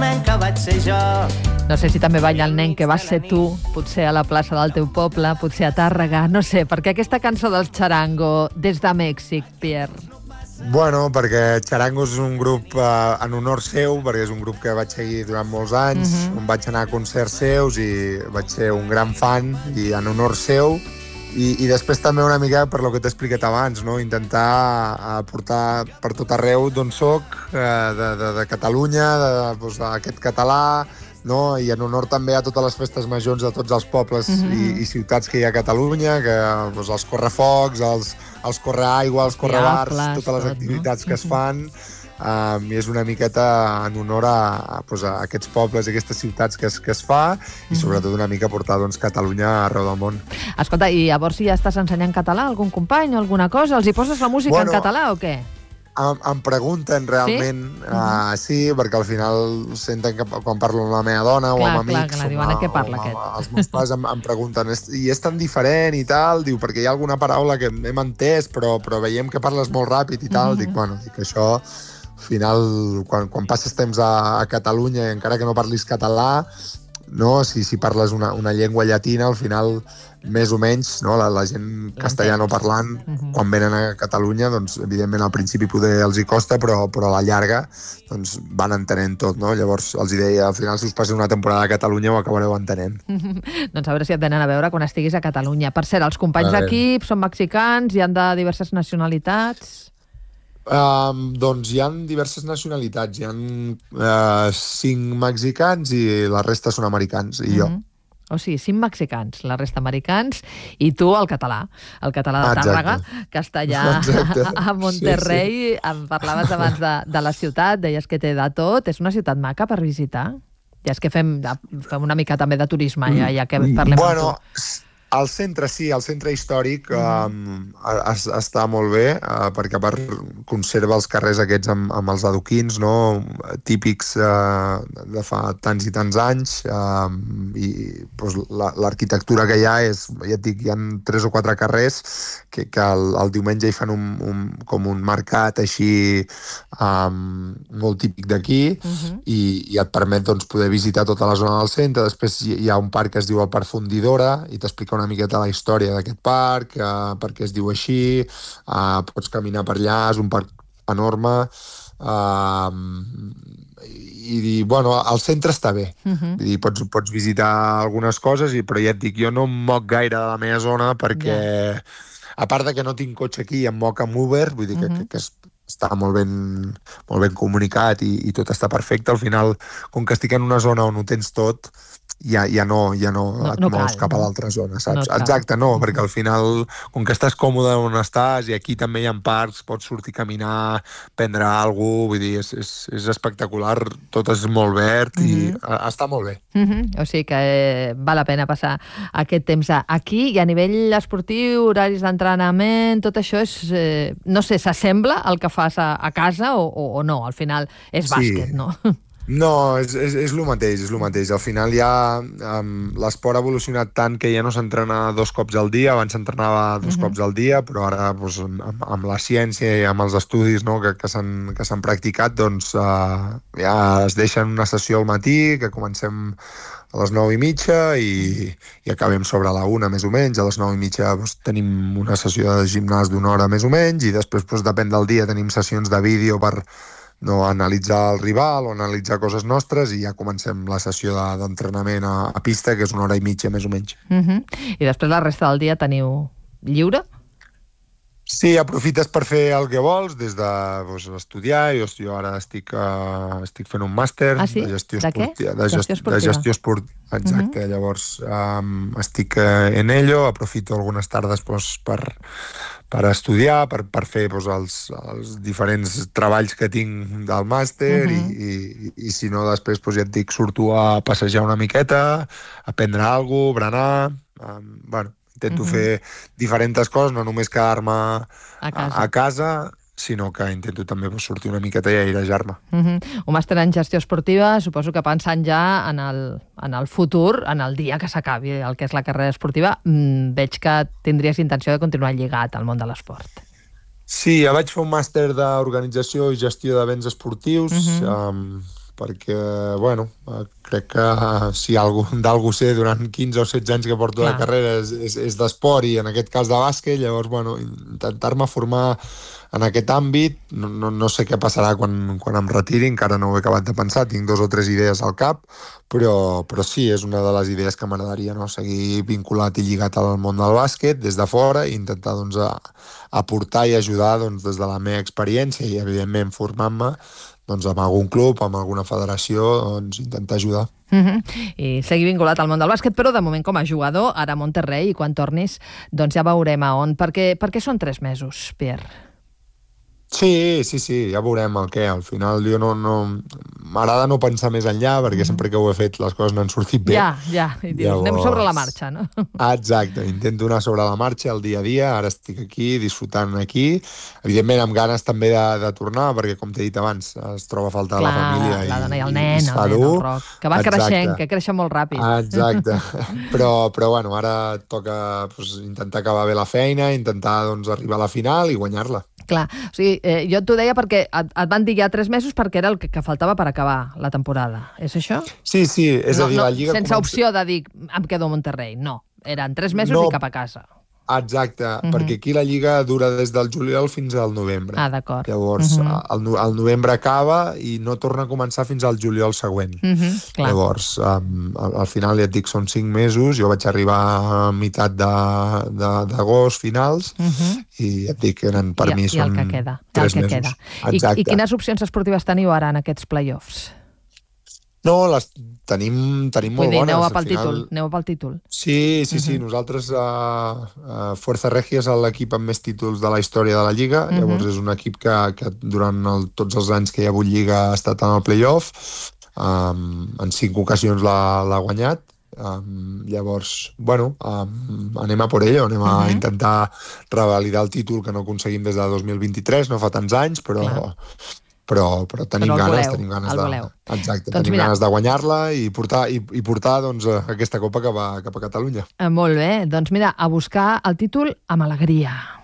nen que vaig ser jo. No sé si també balla el nen que vas ser tu, potser a la plaça del teu poble, potser a Tàrrega, no sé, perquè aquesta cançó del Charango des de Mèxic, Pierre. Bueno, perquè Charango és un grup en honor seu, perquè és un grup que vaig seguir durant molts anys, on vaig anar a concerts seus i vaig ser un gran fan, i en honor seu. I després també una mica per lo que t'he explicat abans, no? Intentar portar per tot arreu d'on soc, de Catalunya, d'aquest català, no? I en honor també a totes les festes majors de tots els pobles i ciutats que hi ha a Catalunya, que els correfocs, els correaigua, els correbars, totes les activitats que es fan. I és una miqueta en honor a aquests pobles i aquestes ciutats que es fa, i sobretot una mica portar Catalunya arreu del món. Escolta, i llavors si ja estàs ensenyant català, algun company o alguna cosa? Els hi poses la música en català o què? Em pregunten realment, sí, perquè al final senten que quan parlo amb la meva dona o amb amics, els meus pares em pregunten, i és tan diferent i tal? Diu, perquè hi ha alguna paraula que hem entès, però veiem que parles molt ràpid i tal. Dic, això... Al final, quan passes temps a Catalunya, encara que no parlis català, no? Si parles una llengua llatina, al final, més o menys, no? La gent castellano parlant, quan venen a Catalunya, doncs, evidentment, al principi poder els hi costa, però a la llarga doncs, van entenent tot, no? Llavors, els deia, al final, si us passeu una temporada a Catalunya, ho acabareu entenent. Doncs a veure si et venen a veure quan estiguis a Catalunya. Per cert, els companys d'equip són mexicans, hi han de diverses nacionalitats... Doncs hi ha diverses nacionalitats. Hi ha 5 mexicans i la resta són americans, i jo. O sigui, 5 mexicans, la resta americans, i tu el català de Tàrrega, castellà a Monterrey. Em parlaves abans de la ciutat, deies que té de tot. És una ciutat maca per visitar? Ja és que fem una mica també de turisme, ja que parlem amb tu. Al centre sí, al centre històric està molt bé, perquè a part conserva els carrers aquests amb els adoquins, no? Típics de fa tants i tants anys, i l'arquitectura que hi ha és, ja et dic, hi ha 3 o 4 carrers que el diumenge hi fan com un mercat així molt típic d'aquí, i et permet poder visitar tota la zona del centre. Després hi ha un parc que es diu el Parc Fundidora, i t'explica una miqueta la història d'aquest parc, per què es diu així, pots caminar per allà, és un parc enorme, i bueno, el centre està bé. Vull dir, pots visitar algunes coses, però ja et dic, jo no em moc gaire de la meva zona perquè, a part de que no tinc cotxe aquí i em moc amb Uber, vull dir que està molt ben comunicat i tot està perfecte. Al final, com que estic en una zona on ho tens tot, ja no et mous cap a l'altra zona, saps? Exacte, no, perquè al final, com que estàs còmode on estàs, i aquí també hi ha parcs, pots sortir a caminar, prendre alguna cosa, vull dir, és espectacular, tot és molt verd i està molt bé. O sigui que val la pena passar aquest temps aquí, i a nivell esportiu, horaris d'entrenament, tot això és, no sé, s'assembla al que fas a casa o no? Al final és bàsquet, no? No, és el mateix. Al final ja l'esport ha evolucionat tant que ja no s'entrena 2 cops al dia, abans s'entrenava 2 cops al dia, però ara amb la ciència i amb els estudis que s'han practicat, doncs ja es deixen una sessió al matí, que comencem a les 9:30 i acabem sobre la 1 més o menys. A les 9:30 tenim una sessió de gimnàs d'1 hora més o menys, i després depèn del dia, tenim sessions de vídeo per analitzar el rival o analitzar coses nostres, i ja comencem la sessió d'entrenament a pista, que és 1h30 més o menys. I després la resta del dia teniu lliure? Sí, aprofites per fer el que vols, des de estudiar. Jo ara estic fent un màster de gestió esportiva. De gestió esportiva. Exacte, llavors estic en ello, aprofito algunes tardes per estudiar, per fer els diferents treballs que tinc del màster, i si no, després ja et dic, surto a passejar una miqueta, a prendre alguna cosa, berenar, intento fer diferents coses, no només quedar-me a casa, sinó que intento també sortir una miqueta i airejar-me. Un màster en gestió esportiva, suposo que pensant ja en el futur, en el dia que s'acabi el que és la carrera esportiva, veig que tindries intenció de continuar lligat al món de l'esport. Sí, vaig fer un màster d'organització i gestió d'events esportius, perquè, bueno, crec que si d'algú sé durant 15 o 16 anys que porto de carrera és d'esport i en aquest cas de bàsquet, llavors, bueno, intentar-me formar en aquest àmbit, no sé què passarà quan em retiri, encara no ho he acabat de pensar, tinc 2 o 3 idees al cap, però sí, és una de les idees que m'agradaria, no? Seguir vinculat i lligat al món del bàsquet des de fora i intentar doncs, aportar i ajudar doncs, des de la meva experiència i, evidentment, formant-me doncs, amb algun club, amb alguna federació, doncs, intentar ajudar. I seguir vinculat al món del bàsquet, però de moment com a jugador, ara a Monterrey, i quan tornis doncs ja veurem a on. Per què són 3 mesos, Pierre? Sí, ja veurem el què. Al final jo m'agrada no pensar més enllà, perquè sempre que ho he fet les coses no han sortit bé. Ja, i dius, anem sobre la marxa, no? Exacte, intento anar sobre la marxa el dia a dia, ara estic aquí, disfrutant aquí, evidentment amb ganes també de tornar, perquè com t'he dit abans, es troba a faltar la família la dona i el nen, el Roc, que va creixent, que creixen molt ràpid. Exacte, però bueno, ara toca intentar acabar bé la feina, intentar arribar a la final i guanyar-la. Clar, o sigui, jo t'ho deia perquè et van dir ja 3 mesos perquè era el que faltava per acabar la temporada. És això? Sí, és a dir, la Lliga... Sense opció de dir, em quedo a Monterrey, no. Eren 3 mesos i cap a casa. Exacte, perquè aquí la Lliga dura des del juliol fins al novembre. Ah, d'acord. Llavors, el novembre acaba i no torna a començar fins al juliol següent. Llavors, al final, ja et dic, són 5 mesos, jo vaig arribar a meitat d'agost, finals, i ja et dic, per mi són 3 mesos. I quines opcions esportives teniu ara en aquests play-offs? No, les tenim molt bones. Aneu pel títol. Sí, nosaltres Fuerza Regia és l'equip amb més títols de la història de la Lliga, llavors és un equip que durant tots els anys que hi ha hagut Lliga ha estat en el play-off, en 5 ocasions l'ha guanyat, llavors, bueno, anem a por ello, anem a intentar revalidar el títol que no aconseguim des de 2023, no fa tants anys, però tenim ganes de guanyar-la i portar doncs, aquesta copa cap a Catalunya. Molt bé, doncs mira, a buscar el títol amb alegria.